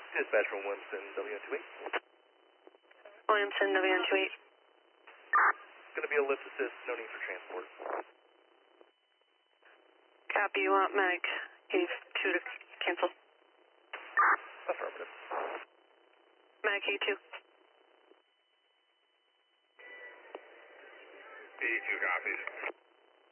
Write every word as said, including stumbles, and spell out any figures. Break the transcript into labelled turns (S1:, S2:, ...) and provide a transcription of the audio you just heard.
S1: Dispatch from Williamson, W N two eight.
S2: Williamson, W N two eight.
S1: It's going to be a lift assist, no need for transport.
S2: Copy, you want Medic eighty-two to cancel?
S1: Affirmative.
S2: Medic eighty-two.
S3: eighty-two copies.